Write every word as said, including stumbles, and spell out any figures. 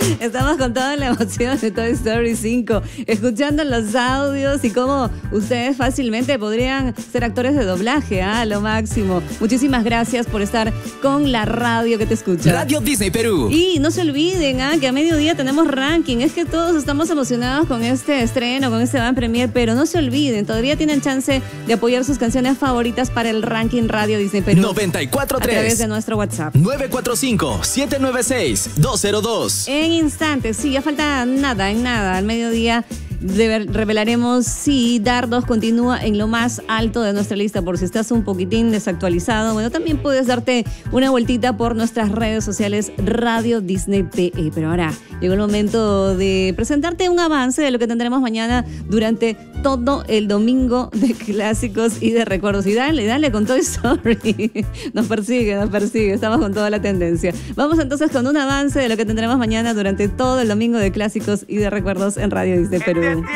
Estamos con toda la emoción de Toy Story cinco, escuchando los audios y cómo ustedes fácilmente podrían ser actores de doblaje, ¿ah? Lo máximo. Muchísimas gracias por estar con la radio que te escucha. Radio Disney Perú. Y no se olviden, ¿ah? Que a mediodía tenemos ranking. Es que todos estamos emocionados con este estreno, con este Van Premier, pero no se olviden, todavía tienen chance de apoyar sus canciones favoritas para el ranking Radio Disney Perú. noventa y cuatro tres. A través de nuestro WhatsApp. nueve cuatro cinco, siete nueve seis, dos cero dos. En instantes, sí, ya falta nada, en nada. Al mediodía de, revelaremos si Dardos continúa en lo más alto de nuestra lista. Por si estás un poquitín desactualizado, bueno, también puedes darte una vueltita por nuestras redes sociales Radio Disney P E. Pero ahora llegó el momento de presentarte un avance de lo que tendremos mañana durante todo el domingo de clásicos y de recuerdos. Y dale, dale con Toy Story. Nos persigue, nos persigue. Estamos con toda la tendencia. Vamos entonces con un avance de lo que tendremos mañana durante todo el domingo de clásicos y de recuerdos en Radio Disney Perú.